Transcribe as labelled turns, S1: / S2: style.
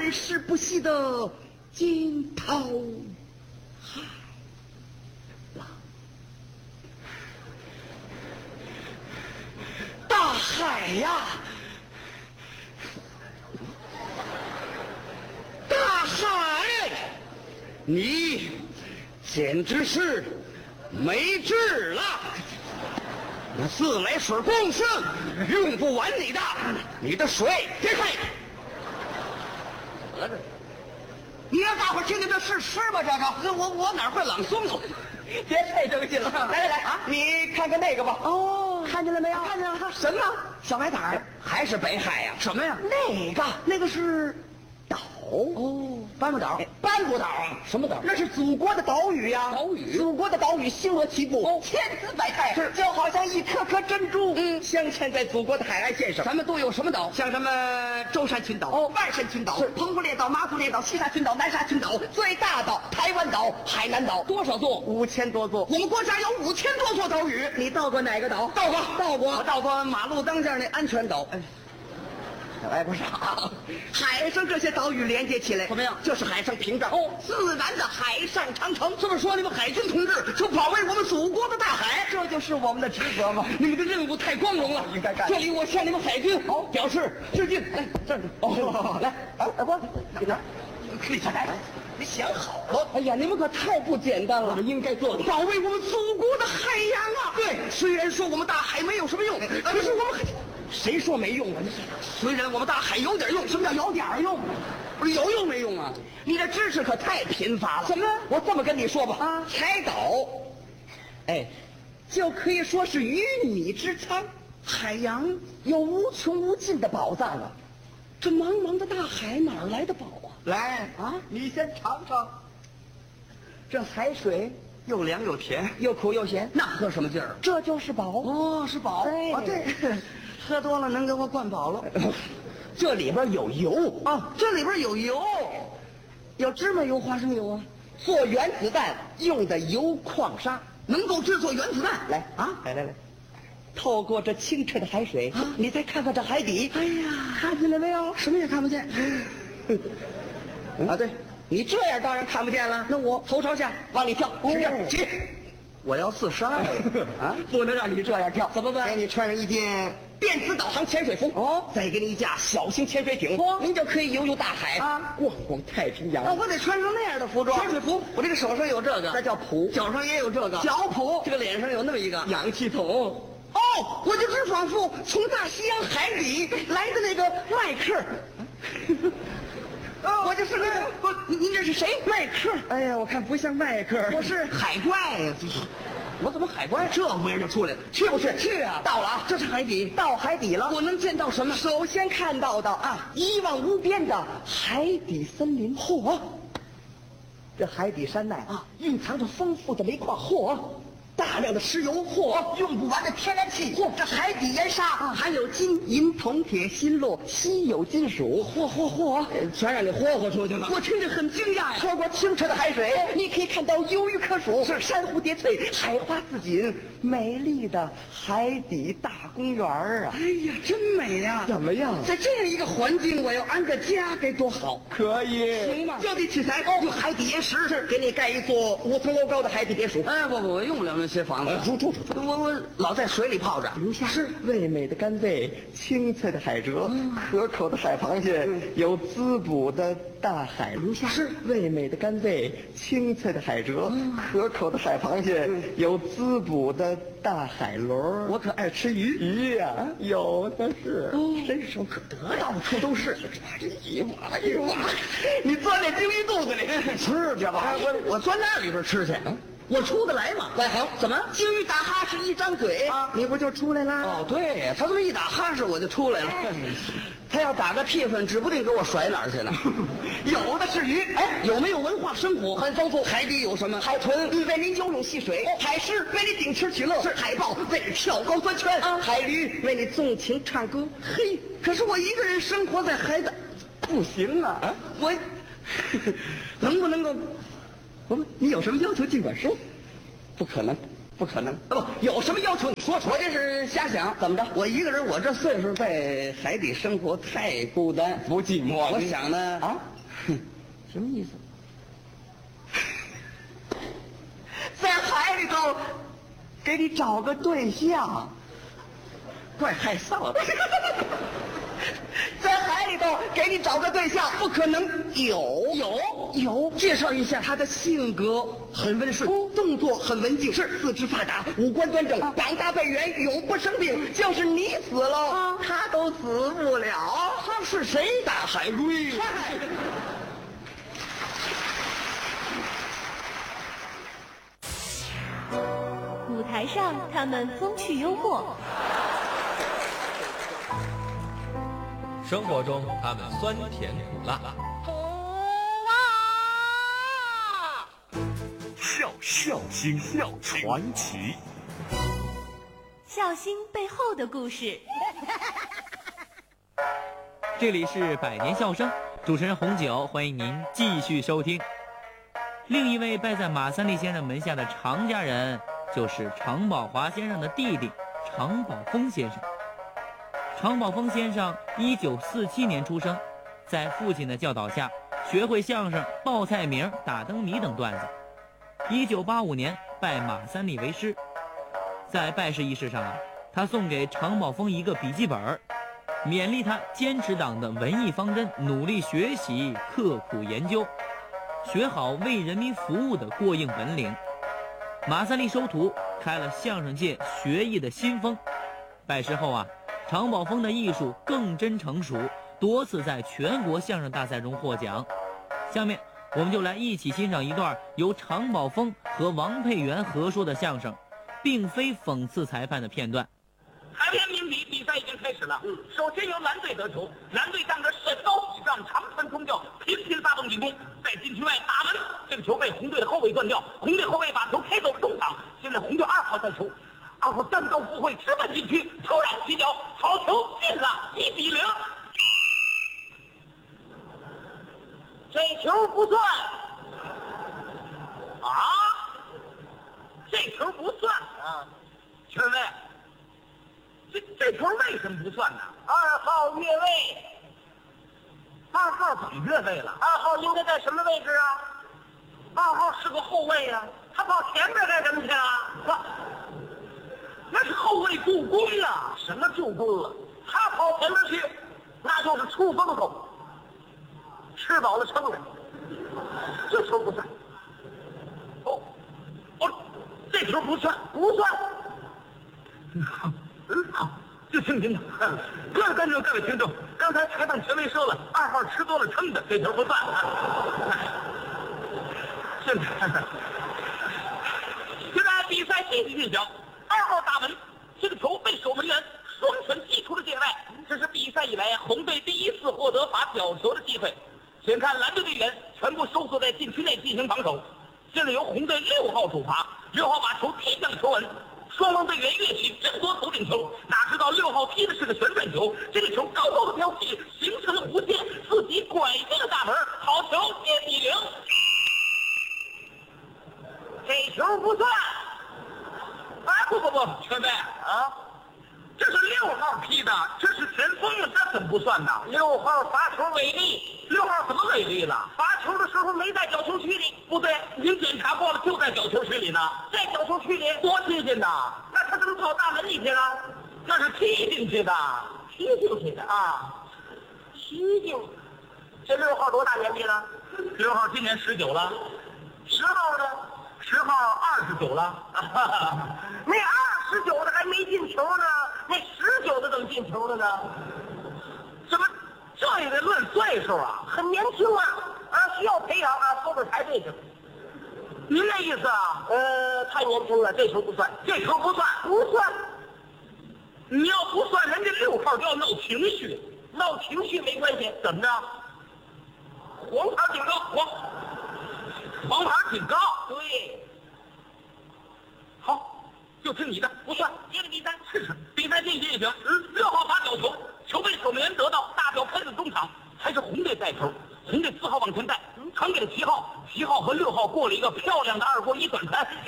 S1: 万世不息的惊涛骇浪。大海呀，大海，你简直是没治了！那自来水供盛，用不完你的水给开。得着，你让大伙听听这是诗吗？这我哪会朗诵啊？别太正经了。来啊，你看看那个吧。哦，看见了没有？看见了。什么？小海胆还是北海呀？什么呀？那个是岛。哦，班布岛。班布岛啊？什么岛？那是祖国的岛屿呀。岛屿。祖国的岛屿星罗棋布，千姿百态，是就好像一颗颗珍珠，镶嵌在祖国的海岸线上。咱们都有什么岛？像什么舟山群岛、万山群岛、澎湖列岛、马祖列岛、西沙群岛、南沙群岛，最大岛台湾岛、海南岛。多少座？5000多座。我们国家有5000多座岛屿。你到过哪个岛？到过。我到过马路当间那安全岛。哎，不是，海上这些岛屿连接起来，怎么样？这是海上屏障，自然的海上长城。这么说，你们海军同志就保卫我们祖国的大海，这就是我们的职责吗？你们的任务太光荣了，应该干。这里我向你们海军表示致敬。来，这儿。来，二哥，你哪？立起来。你想好了？哎呀，你们可太不简单了！我们应该做的，保卫我们祖国的海洋啊！对，虽然说我们大海没有什么用，可是我们谁说没用啊？虽然我们大海有点用，什么叫有点用？不是有用没用啊？你这知识可太贫乏了。怎么？我这么跟你说吧，海岛，就可以说是鱼米之仓，海洋有无穷无尽的宝藏啊！这茫茫的大海哪来的宝啊？来啊，你先尝尝，这海水又凉又甜，又苦又咸，那喝什么劲儿？这就是宝哦，是宝。对，喝多了能给我灌饱了。这里边有油啊，这里边有油，有芝麻油、花生油啊，做原子弹用的铀矿砂，能够制作原子弹。来，透过这清澈的海水，你再看看这海底。哎呀，看见了没有？什么也看不见。对，你这样当然看不见了。那我头朝下往里跳，使劲起！我要自杀啊！不能让你这样跳，怎么办？给你穿上一件电子导航潜水服，再给你一架小型潜水艇，您就可以游大海啊，逛太平洋。我得穿上那样的服装，潜水服。我这个手上有这个，那叫蹼；脚上也有这个，脚蹼。这个脸上有那么一个氧气筒。我就是仿佛从大西洋海底来的那个麦克。我就是那个，您这是谁？麦克。哎呀，我看不像麦克，我是海怪呀！我怎么海怪？这模样就出来了，去不去？去啊！到了啊！这是海底，到海底了。我能见到什么？首先看到的一望无边的海底森林。这海底山脉蕴藏着丰富的煤矿。大量的石油，用不完的天然气，这海底盐沙还有金银铜铁锌铬稀有金属，全让你霍出去了。我听着很惊讶呀！透过清澈的海水，你可以看到鱿鱼可数，是珊瑚叠翠，海花似锦，美丽的海底大公园啊！哎呀，真美呀！怎么样？在这样一个环境，我要安个家该多好！可以，行吗？就地取材，用海底岩石给你盖一座5层楼高的海底别墅。不，用不了那些房子。住，我老在水里泡着。留下是味美的干贝，清脆的海蜇，可口的海螃蟹，有滋补的大海。留下是味美的干贝，清脆的海蜇，可口的海螃蟹，有滋补的大海螺。我可爱吃鱼呀，有的是，伸手可得，到处都是。哎呦，你钻那鲸鱼肚子里吃去吧。我钻那里边吃去。我出得来吗？好，怎么？鲸鱼打哈士一张嘴你不就出来了？对，他这么一打哈士我就出来了。他要打个屁粉，指不定给我甩哪儿去了。有的是鱼，有没有文化生活？很丰富。海底有什么？海豚为您游泳戏水，海狮为你顶吃取乐，海豹为你跳高钻圈，海驴为你纵情唱歌。嘿，可是我一个人生活在海岛，不行啊！我能不能够？你有什么要求尽管说。不可能， 不可能。不，有什么要求你说出来。我这是瞎想，怎么着？我一个人，我这岁数在海底生活太孤单，
S2: 不寂寞。
S1: 我想呢，啊，什么意思？在海里头给你找个对象，怪害臊的。在海里头给你找个对象，不可能。有，介绍一下他的性格很温顺，动作很文静，是四肢发达，五官端正，膀大背圆，永不生病。就是你死了，他都死不了。他是谁？大海瑞。
S3: 舞台上，他们风趣幽默；
S4: 生活中，他们酸甜苦辣。
S5: 笑星传奇，
S3: 笑星背后的故事。
S6: 这里是百年笑声，主持人红九，欢迎您继续收听。另一位拜在马三立先生门下的常家人，就是常宝华先生的弟弟常宝峰先生。常宝峰先生1947年出生，在父亲的教导下，学会相声、报菜名、打灯谜等段子。1985年拜马三立为师。在拜师仪式上他送给常宝峰一个笔记本，勉励他坚持党的文艺方针，努力学习，刻苦研究，学好为人民服务的过硬本领。马三立收徒，开了相声界学艺的新风。拜师后常宝峰的艺术更臻成熟，多次在全国相声大赛中获奖。下面我们就来一起欣赏一段由常宝峰和王佩元合说的相声，并非讽刺裁判的片段。
S7: 海天名笔比赛已经开始了。首先由蓝队得球，蓝队仗着身高体壮，长传冲吊，频频发动进攻，在禁区外打门，这个球被红队的后卫断掉，红队后卫把球开走中场。现在红队2号带球，2号单刀赴会，直奔禁区，突然起脚，好球进了，1-0。这球不算啊，这球不算啊，全位，这球为什么不算呢？2号越位，2号怎么越位了？2号应该在什么位置啊？2号是个后卫啊，他跑前面干什么去啊？那是后卫助攻啊！什么助攻啊？他跑前面去，那就是出风口。吃饱了撑的，这球不算。这球不算，不算。好，就听听吧。各位观众，各位听众，刚才裁判权威说了，2号吃多了撑的，这球不算啊。现在比赛继续进行，2号打门，这个球被守门员双拳击出了界外，这是比赛以来红队第一次获得罚角球的机会。先看蓝队队员全部收缩在禁区内进行防守，现在由红队6号主罚，6号把球踢向球门，双方队员跃起争夺头顶球，哪知道6号踢的是个旋转球，这个球高高的飘起，形成了弧线，自己拐进了大门，好球，1-0。这球不算。不，全位啊！这是6号踢的，这是前锋啊，这怎么不算呢？6号罚球违例，6号怎么违例了？罚球的时候没在角球区里。不对，您检查过了，就在角球区里呢。在角球区里多新鲜呐！那他怎么跑大门里去了？那是踢进去的，踢进去的啊！踢进。这6号多大年纪了？6号今年19了。10号呢？10号29了。那29的还没进球呢，那19的怎么进球了呢？怎么这也得论岁数啊？很年轻啊，需要培养啊，说着排队去。您那意思啊？太年轻了，这球不算，这球不算，不算。你要不算，人家6号就要闹情绪，闹情绪没关系，怎么着？黄牌警告，黄牌警告，对。好，就听你的，不算。接着比赛，比赛进行，6号罚角球，球被守门员得到，大脚喷到中场，还是红队带球。红队4号往前带，传给了7号，7号和6号过了一个漂亮的2过1短传，